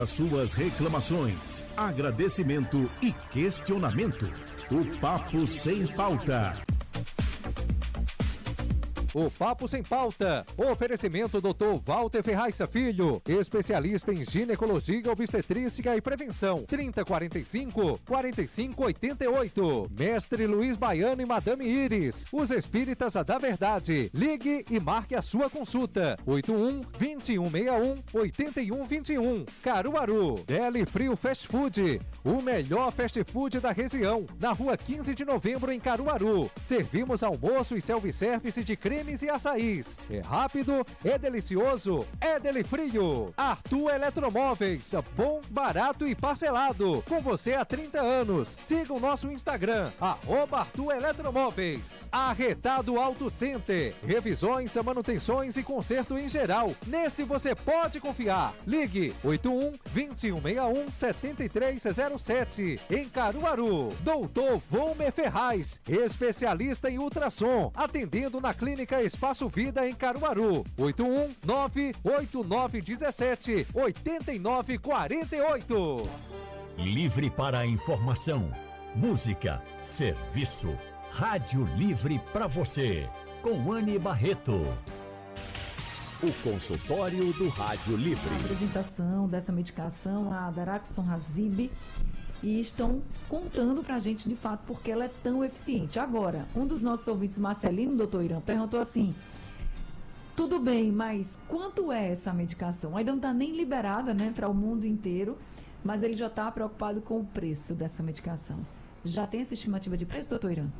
As suas reclamações, agradecimento e questionamento. O Papo Sem Pauta. O Papo Sem Pauta. Oferecimento Dr. Walter Ferraz Filho, especialista em ginecologia, obstetrícia e prevenção. 3045-4588. Mestre Luiz Baiano e Madame Iris, os espíritas da verdade. Ligue e marque a sua consulta. 81-2161-8121. Caruaru. Deli Frio Fast Food, o melhor fast food da região. Na rua 15 de novembro, em Caruaru. Servimos almoço e self-service de cremes e açaís. É rápido, é delicioso, é Deli Frio. Arthur Eletromóveis, bom, barato e parcelado. Com você há 30 anos. Siga o nosso Instagram, @Arthur Eletromóveis. Arretado Auto Center, revisões, manutenções e conserto em geral. Nesse você pode confiar. Ligue 81-2161-7307. Em Caruaru. Doutor Volmer Ferraz, especialista em ultrassom, atendendo na Clínica Espaço Vida em Caruaru. 81-98917-8948. Livre para a informação, música, serviço. Rádio Livre para você. Com Anne Barreto. O consultório do Rádio Livre. A apresentação dessa medicação, a Daraxonrasib, e estão contando pra gente de fato porque ela é tão eficiente. Agora, um dos nossos ouvintes, Marcelino, doutor Irã, perguntou assim: tudo bem, mas quanto é essa medicação? Ainda não está nem liberada, né, para o mundo inteiro, mas ele já está preocupado com o preço dessa medicação. Já tem essa estimativa de preço, doutor Irã?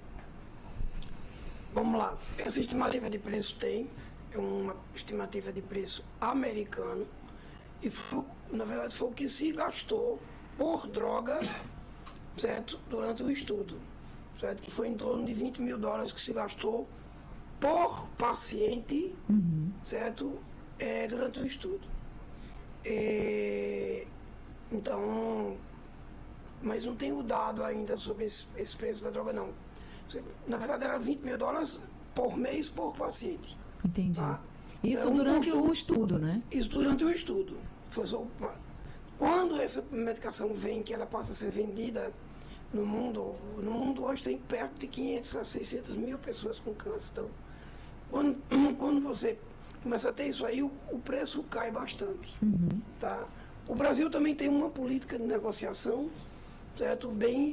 Vamos lá, essa estimativa de preço é uma estimativa de preço americano e na verdade foi o que se gastou por droga, certo? Durante o estudo, certo? Que foi em torno de $20 mil que se gastou por paciente, certo? Durante o estudo. Então, mas não tem o dado ainda sobre esse preço da droga, não. Na verdade, era $20 mil por mês por paciente. Entendi. Tá? Isso durante o estudo, né? Isso durante o estudo. Quando essa medicação vem, que ela passa a ser vendida no mundo hoje tem perto de 500 a 600 mil pessoas com câncer. Então, quando você começa a ter isso aí, o preço cai bastante. Tá? O Brasil também tem uma política de negociação, certo?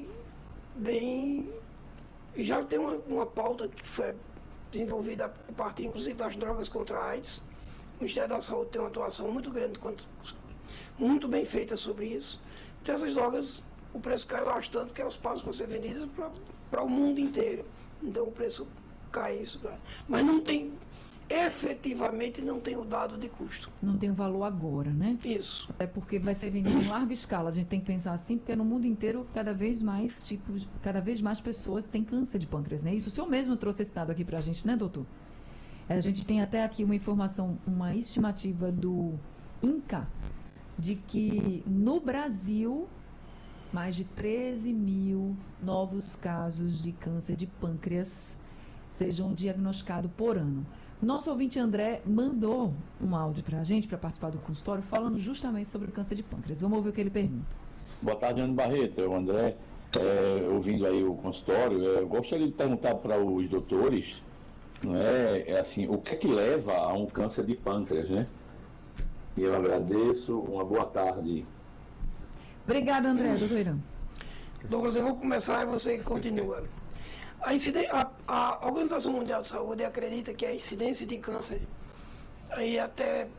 Já tem uma pauta que foi desenvolvida a partir, inclusive, das drogas contra a AIDS. O Ministério da Saúde tem uma atuação muito grande, muito bem feita sobre isso. Então, essas drogas, o preço cai bastante, porque elas passam a ser vendidas para o mundo inteiro. Então, o preço cai isso. Mas não tem, efetivamente, não tem o dado de custo. Não tem o valor agora, né? Isso. É porque vai ser vendido em larga escala. A gente tem que pensar assim, porque no mundo inteiro, cada vez mais pessoas têm câncer de pâncreas, né? Isso o senhor mesmo trouxe esse dado aqui pra gente, né, doutor? A gente tem até aqui uma informação, uma estimativa do INCA, de que no Brasil, mais de 13 mil novos casos de câncer de pâncreas sejam diagnosticados por ano. Nosso ouvinte André mandou um áudio para a gente, para participar do consultório, falando justamente sobre o câncer de pâncreas. Vamos ouvir o que ele pergunta. Boa tarde, Ana Barreto. O André, ouvindo aí o consultório, eu gostaria de perguntar para os doutores, não assim, o que é que leva a um câncer de pâncreas, né? E eu agradeço, uma boa tarde. Obrigada, André. Doutor Irã. Douglas, eu vou começar e você continua. A Organização Mundial de Saúde acredita que a incidência de câncer aí até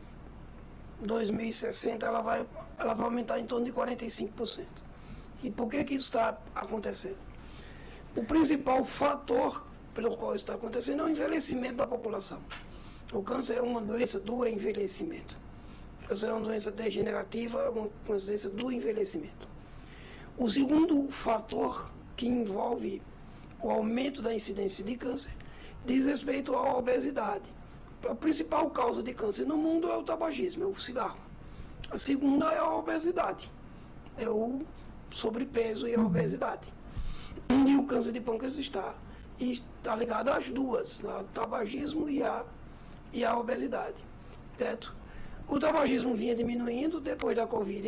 2060 ela vai aumentar em torno de 45%. E por que isso está acontecendo? O principal fator pelo qual isso está acontecendo é o envelhecimento da população. O câncer é uma doença do envelhecimento. O câncer é uma doença degenerativa, uma doença do envelhecimento. O segundo fator que envolve o aumento da incidência de câncer diz respeito à obesidade. A principal causa de câncer no mundo é o tabagismo, é o cigarro. A segunda é a obesidade, é o sobrepeso e a obesidade. E o câncer de pâncreas está ligado às duas, ao tabagismo e a obesidade. Certo? O tabagismo vinha diminuindo depois da Covid.